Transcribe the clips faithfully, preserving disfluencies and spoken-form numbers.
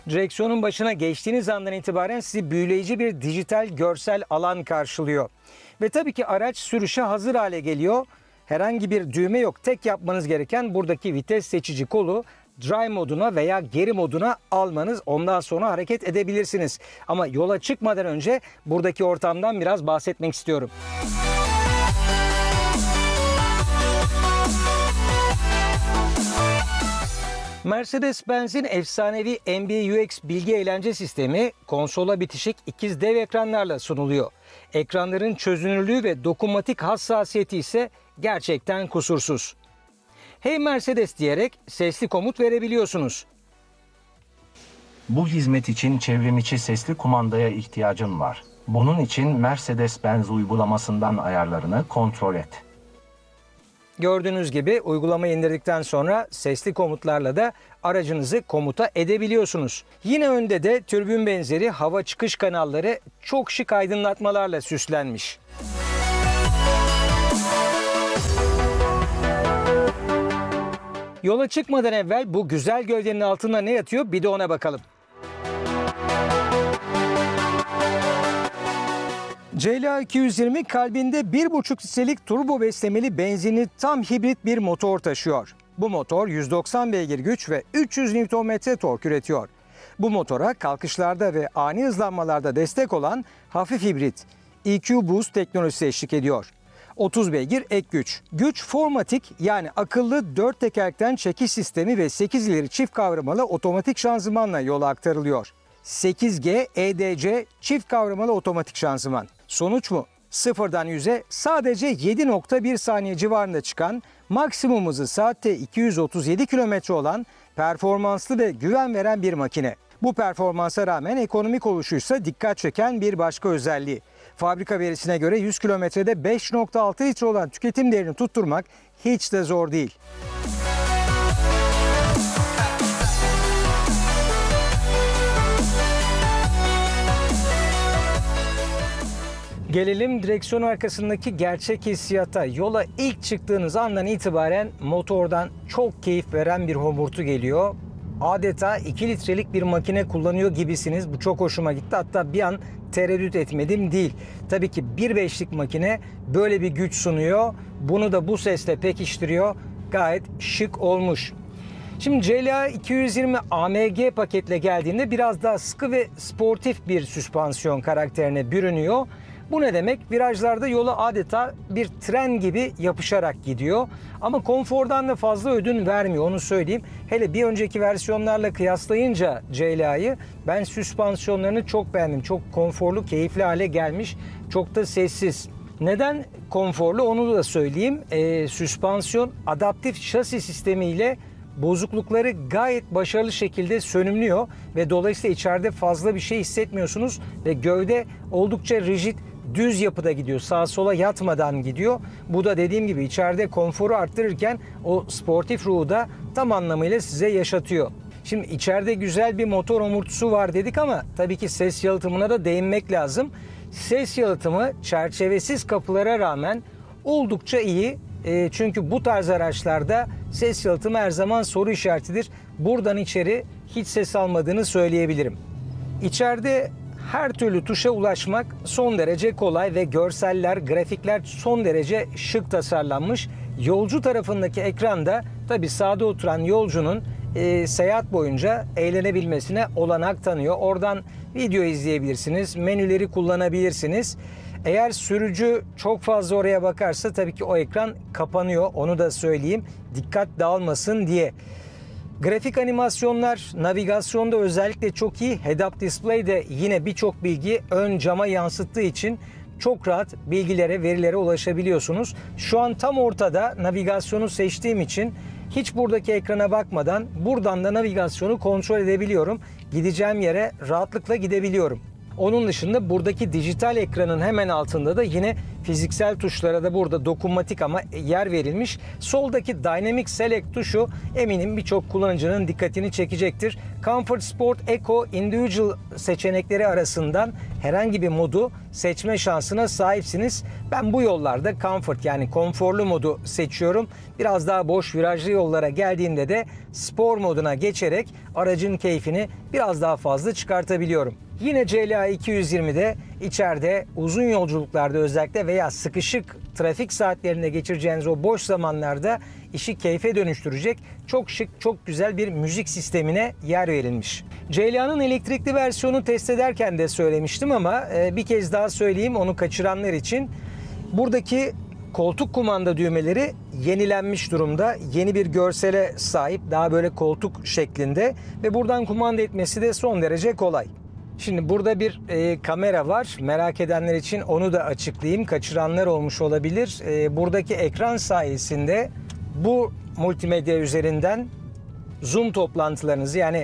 Direksiyonun başına geçtiğiniz andan itibaren sizi büyüleyici bir dijital görsel alan karşılıyor. Ve tabii ki araç sürüşe hazır hale geliyor. Herhangi bir düğme yok. Tek yapmanız gereken buradaki vites seçici kolu drive moduna veya geri moduna almanız. Ondan sonra hareket edebilirsiniz. Ama yola çıkmadan önce buradaki ortamdan biraz bahsetmek istiyorum. Mercedes-Benz'in efsanevi M B U X bilgi eğlence sistemi konsola bitişik ikiz dev ekranlarla sunuluyor. Ekranların çözünürlüğü ve dokunmatik hassasiyeti ise gerçekten kusursuz. Hey Mercedes diyerek sesli komut verebiliyorsunuz. Bu hizmet için çevrimiçi sesli kumandaya ihtiyacın var. Bunun için Mercedes-Benz uygulamasından ayarlarını kontrol et. Gördüğünüz gibi uygulamayı indirdikten sonra sesli komutlarla da aracınızı komuta edebiliyorsunuz. Yine önde de türbün benzeri hava çıkış kanalları çok şık aydınlatmalarla süslenmiş. Yola çıkmadan evvel bu güzel gövdenin altında ne yatıyor bir de ona bakalım. C L A iki yüz yirmi kalbinde bir buçuk litrelik turbo beslemeli benzinli tam hibrit bir motor taşıyor. Bu motor yüz doksan beygir güç ve üç yüz Newton metre tork üretiyor. Bu motora kalkışlarda ve ani hızlanmalarda destek olan hafif hibrit E Q Boost teknolojisi eşlik ediyor. otuz beygir ek güç. Güç Formatic yani akıllı dört tekerlekten çekiş sistemi ve sekiz ileri çift kavramalı otomatik şanzımanla yola aktarılıyor. sekiz G E D C çift kavramalı otomatik şanzıman. Sonuç mu? Sıfırdan yüze sadece yedi nokta bir saniye civarında çıkan, maksimum hızı saatte iki yüz otuz yedi kilometre olan performanslı ve güven veren bir makine. Bu performansa rağmen ekonomik oluşuysa dikkat çeken bir başka özelliği. Fabrika verisine göre yüz kilometrede beş nokta altı litre olan tüketim değerini tutturmak hiç de zor değil. Gelelim direksiyon arkasındaki gerçek hissiyata. Yola ilk çıktığınız andan itibaren motordan çok keyif veren bir homurtu geliyor. Adeta iki litrelik bir makine kullanıyor gibisiniz. Bu çok hoşuma gitti. Hatta bir an tereddüt etmedim değil. Tabii ki bir beşlik makine böyle bir güç sunuyor. Bunu da bu sesle pekiştiriyor. Gayet şık olmuş. Şimdi C L A iki yüz yirmi A M G paketle geldiğinde biraz daha sıkı ve sportif bir süspansiyon karakterine bürünüyor. Bu ne demek? Virajlarda yola adeta bir tren gibi yapışarak gidiyor. Ama konfordan da fazla ödün vermiyor, onu söyleyeyim. Hele bir önceki versiyonlarla kıyaslayınca C L A'yı ben süspansiyonlarını çok beğendim. Çok konforlu, keyifli hale gelmiş. Çok da sessiz. Neden konforlu onu da söyleyeyim. E, süspansiyon adaptif şasi sistemiyle bozuklukları gayet başarılı şekilde sönümlüyor ve dolayısıyla içeride fazla bir şey hissetmiyorsunuz ve gövde oldukça rigid, düz yapıda gidiyor. Sağa sola yatmadan gidiyor. Bu da dediğim gibi içeride konforu arttırırken o sportif ruhu da tam anlamıyla size yaşatıyor. Şimdi içeride güzel bir motor homurtusu var dedik ama tabii ki ses yalıtımına da değinmek lazım. Ses yalıtımı çerçevesiz kapılara rağmen oldukça iyi. E, çünkü bu tarz araçlarda ses yalıtımı her zaman soru işaretidir. Buradan içeri hiç ses almadığını söyleyebilirim. İçeride her türlü tuşa ulaşmak son derece kolay ve görseller, grafikler son derece şık tasarlanmış. Yolcu tarafındaki ekranda tabii sağda oturan yolcunun e, seyahat boyunca eğlenebilmesine olanak tanıyor. Oradan video izleyebilirsiniz, menüleri kullanabilirsiniz. Eğer sürücü çok fazla oraya bakarsa tabii ki o ekran kapanıyor. Onu da söyleyeyim. Dikkat dağılmasın diye. Grafik animasyonlar, navigasyonda özellikle çok iyi. Head-up display de yine birçok bilgi ön cama yansıttığı için çok rahat bilgilere, verilere ulaşabiliyorsunuz. Şu an tam ortada navigasyonu seçtiğim için hiç buradaki ekrana bakmadan buradan da navigasyonu kontrol edebiliyorum. Gideceğim yere rahatlıkla gidebiliyorum. Onun dışında buradaki dijital ekranın hemen altında da yine fiziksel tuşlara da burada dokunmatik ama yer verilmiş. Soldaki Dynamic Select tuşu eminim birçok kullanıcının dikkatini çekecektir. Comfort, Sport, Eco, Individual seçenekleri arasından herhangi bir modu seçme şansına sahipsiniz. Ben bu yollarda Comfort yani konforlu modu seçiyorum. Biraz daha boş virajlı yollara geldiğimde de spor moduna geçerek aracın keyfini biraz daha fazla çıkartabiliyorum. Yine C L A iki yüz yirmide içeride uzun yolculuklarda özellikle veya sıkışık trafik saatlerinde geçireceğiniz o boş zamanlarda işi keyfe dönüştürecek çok şık, çok güzel bir müzik sistemine yer verilmiş. C L A'nın elektrikli versiyonu test ederken de söylemiştim ama bir kez daha söyleyeyim onu kaçıranlar için. Buradaki koltuk kumanda düğmeleri yenilenmiş durumda. Yeni bir görsele sahip, daha böyle koltuk şeklinde ve buradan kumanda etmesi de son derece kolay. Şimdi burada bir e, kamera var. Merak edenler için onu da açıklayayım. Kaçıranlar olmuş olabilir. E, buradaki ekran sayesinde bu multimedya üzerinden Zoom toplantılarınızı yani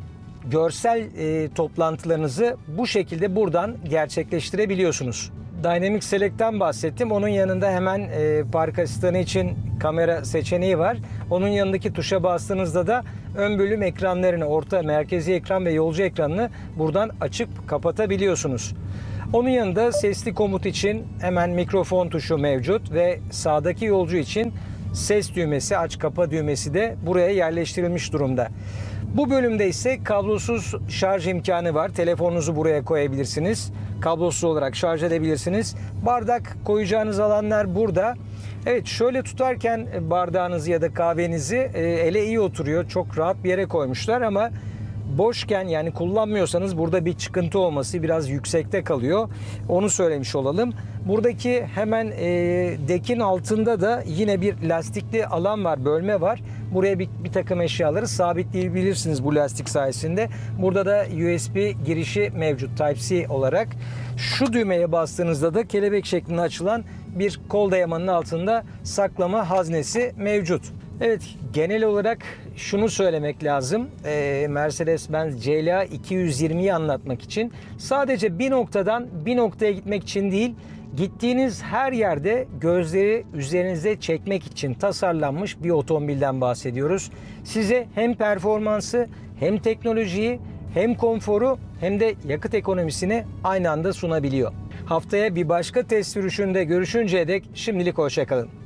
görsel e, toplantılarınızı bu şekilde buradan gerçekleştirebiliyorsunuz. Dynamic Select'ten bahsettim. Onun yanında hemen e, park asistanı için kamera seçeneği var. Onun yanındaki tuşa bastığınızda da ön bölüm ekranlarını, orta, merkezi ekran ve yolcu ekranını buradan açıp kapatabiliyorsunuz. Onun yanında sesli komut için hemen mikrofon tuşu mevcut ve sağdaki yolcu için ses düğmesi, aç kapa düğmesi de buraya yerleştirilmiş durumda. Bu bölümde ise kablosuz şarj imkanı var. Telefonunuzu buraya koyabilirsiniz. Kablosuz olarak şarj edebilirsiniz. Bardak koyacağınız alanlar burada. Evet, şöyle tutarken bardağınızı ya da kahvenizi ele iyi oturuyor. Çok rahat bir yere koymuşlar ama boşken yani kullanmıyorsanız burada bir çıkıntı olması biraz yüksekte kalıyor. Onu söylemiş olalım. Buradaki hemen e, dekin altında da yine bir lastikli alan var, bölme var. Buraya bir, bir takım eşyaları sabitleyebilirsiniz bu lastik sayesinde. Burada da U S B girişi mevcut Type-C olarak. Şu düğmeye bastığınızda da kelebek şeklinde açılan bir kol dayamanın altında saklama haznesi mevcut. Evet, genel olarak şunu söylemek lazım. Ee, Mercedes-Benz C L A iki yüz yirmiyi anlatmak için sadece bir noktadan bir noktaya gitmek için değil, gittiğiniz her yerde gözleri üzerinize çekmek için tasarlanmış bir otomobilden bahsediyoruz. Size hem performansı, hem teknolojiyi, hem konforu, hem de yakıt ekonomisini aynı anda sunabiliyor. Haftaya bir başka test sürüşünde görüşünceye dek şimdilik hoşça kalın.